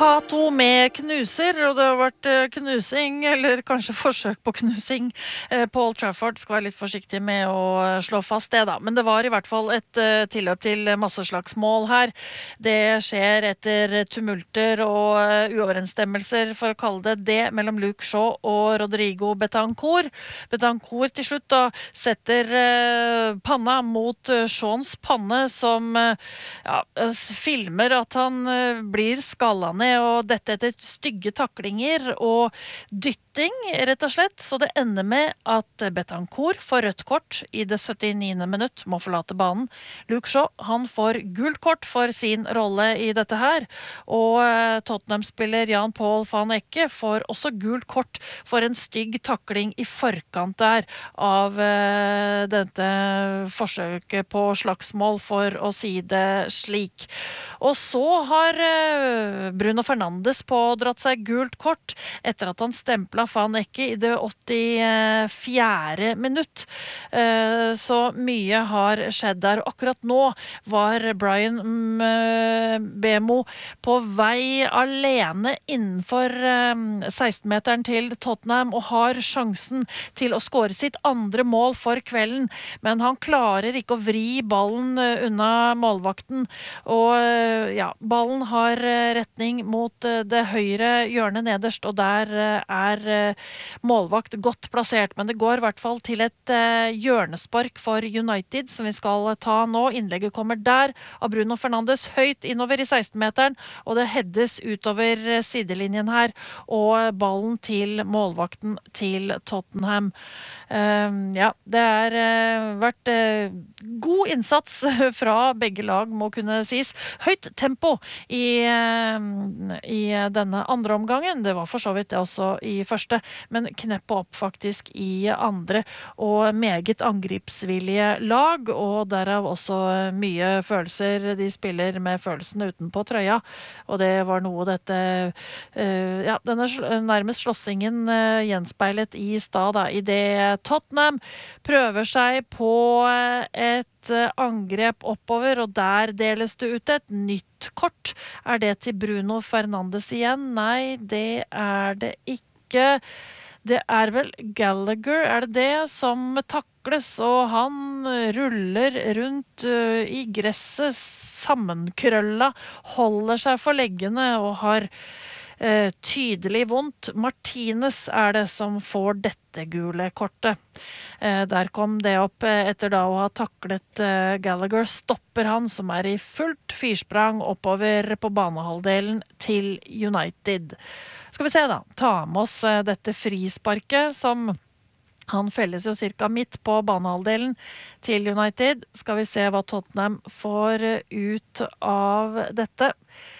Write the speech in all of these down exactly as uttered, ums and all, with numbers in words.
Kato med knuser, og det har vært eh, knusing, eller kanskje forsøk på knusing. Eh, Paul Trafford skal være litt forsiktig med å eh, slå fast det da, men det var i hvert fall et eh, tilløp til masseslagsmål her. Det skjer etter tumulter og eh, uoverensstemmelser, for å kalle det det, mellom Luke Shaw og Rodrigo Betancourt. Betancourt til slutt da setter eh, panna mot eh, Shaws panne, som eh, ja, s- filmer at han eh, blir skallet ned, og dette etter stygge taklinger og dytting, rett og slett. Så det ender med at Betancourt får rødt kort i det syttiniende minutt, må forlate banen. Luke Shaw, han får gult kort for sin rolle i dette her, og eh, Tottenham-spiller Jan Paul van Ecke får også gult kort for en stygg takling i forkant der av eh, dette forsøket på slagsmål, for å si det slik. Og så har eh, Bruno Fernandes pådratt seg gult kort etter at han stempla van Ecke i det åttifjerde minutt. Eh, Så mye har skjedd der. Akkurat nå var Brian Mbemo på vei alene innenfor seksten-meteren til Tottenham og har sjansen til å skåre sitt andre mål for kvelden, men han klarer ikke å vri ballen eh, unna målvakten, og eh, ja, ballen har eh, retning mot eh, det høyre hjørnet nederst, og der eh, er eh, målvakt godt plassert, men det går i hvert fall til et eh, hjørnespark for United, som vi skal ta nå. Innlegget kommer der av Bruno Fernandes, høyt innover i seksten-meteren, og det heades utover eh, sidelinjen her, og ballen til målvakten til Tottenham. Eh, ja, det har eh, vært eh, god innsats fra begge lag, må kunne sies. Høyt tempo i, eh, i denne andre omgangen. Det var for så vidt det også i første, men kneppe opp faktisk i andre, og meget angripsvillige lag, og derav også mye følelser. De spiller med følelsene utenpå trøya, og det var noe dette eh, ja, denne sl- nærmest slåssingen eh, gjenspeilet i stad da, i det Tottenham prøver seg på eh, et eh, angrep oppover, og der deles det ut et nytt kort. Er det til Bruno Fernandes igjen? Nei, det er det ikke. Det er vel Gallagher, er det det, som takles, og han ruller rundt uh, i gresset, sammenkrølla, holder seg for leggene og har uh, tydelig vondt. Martinez er det som får dette gule kortet. Uh, der kom det opp uh, etter da å ha taklet uh, Gallagher, stopper han som er i fullt firsprang oppover på banehalvdelen til United. Skal vi se da, ta med oss eh, dette frisparket, som han felles jo cirka midt på banehalvdelen til United. Skal vi se hva Tottenham får eh, ut av dette.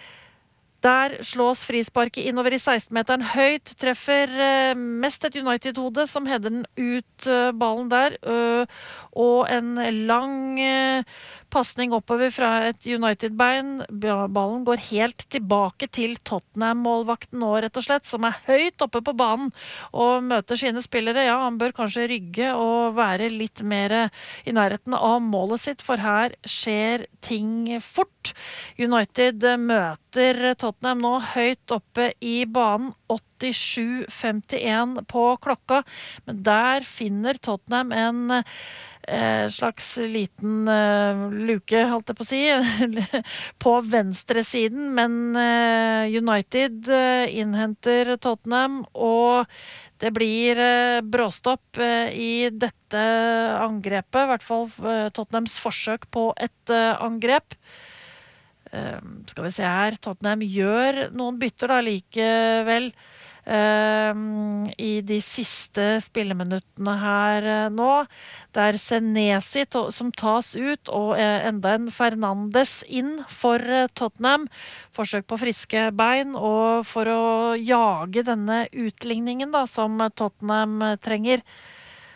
Der slås frisparket innover i seksten-meteren høyt, treffer eh, mest et United-hode, som header den ut eh, ballen der, ø, og en lang eh, passning oppover fra et United-bein. Ba- Ballen går helt tilbake til Tottenham-målvakten nå, rett og slett, som er høyt oppe på banen og møter sine spillere. Ja, han bør kanskje rygge og være litt mer i nærheten av målet sitt, for her skjer ting fort. United eh, møter Tottenham nå høyt oppe i banen, åttisju femtien på klokka, men der finner Tottenham en eh, slags liten eh, luke, holdt jeg på å si, på venstre siden, men eh, United eh, innhenter Tottenham, og det blir eh, bråstopp eh, i dette angrepet, i hvert fall eh, Tottenhams forsøk på et eh, angrep. Eh, skal vi se her, Tottenham gjør noen bytter da likevel eh, i de siste spilleminuttene her eh, nå. Det er Senesi to, som tas ut, og eh, enda en Fernandes inn for eh, Tottenham. Forsøk på friske bein, og for å jage denne utligningen da, som Tottenham eh, trenger.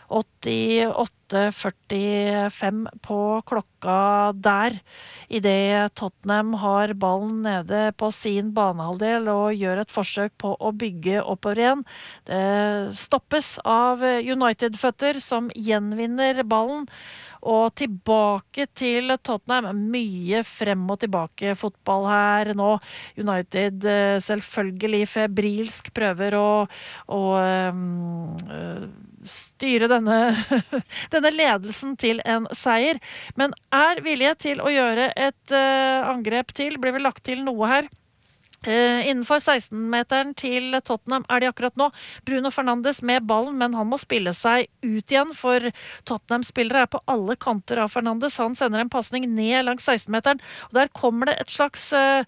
åttiåtte førtifem på klokka der. I det Tottenham har ballen nede på sin banehalvdel og gjør et forsøk på å bygge oppover igjen. Det stoppes av United-føtter som gjenvinner ballen. Og tilbake til Tottenham. Mye frem og tilbake fotball her nå. United selvfølgelig febrilsk prøver å, å um, styre denne, denne ledelsen til en seier. Men er villige til å gjøre et uh, angrep til. Blir vel lagt til noe her. Uh, innenfor seksten-meteren til Tottenham er de akkurat nå. Bruno Fernandes med ballen, men han må spille seg ut igjen, for Tottenham-spillere er på alle kanter av Fernandes. Han sender en passning ned langs seksten-meteren, og der kommer det et slags uh,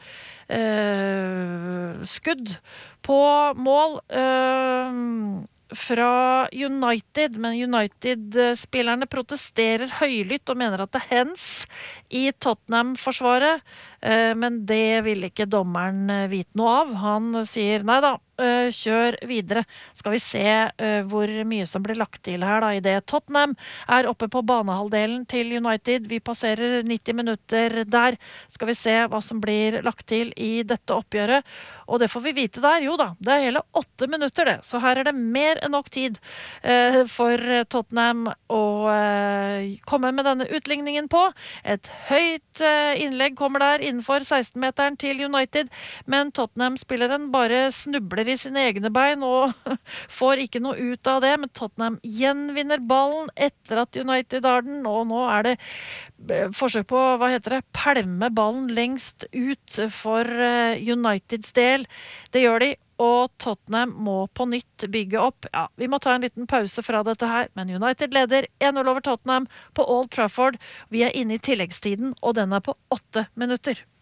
uh, skudd på mål uh, fra United, men United-spillerne protesterer høylytt og mener at det er hens i Tottenham-forsvaret, men det vil ikke dommeren vite noe av. Han sier nei da, kjør videre. Skal vi se hvor mye som blir lagt til her da, i det Tottenham er oppe på banehalvdelen til United. Vi passerer nitti minutter der. Skal vi se hva som blir lagt til i dette oppgjøret. Og det får vi vite der. Jo da, det er hele åtte minutter det. Så her er det mer enn nok tid uh, for Tottenham å uh, komme med denne utligningen på. Et høyt uh, innlegg kommer der innenfor seksten-meteren til United, men Tottenham-spilleren bare snubler i sine egne bein og får ikke noe ut av det, men Tottenham gjenvinner ballen etter at United har den, og nå er det forsøk på, hva heter det, pælme ballen lengst ut for Uniteds del. Det gjør de, og Tottenham må på nytt bygge opp. Ja, vi må ta en liten pause fra dette her, men United leder en null over Tottenham på Old Trafford. Vi er inne i tilleggstiden, og den er på åtte minutter.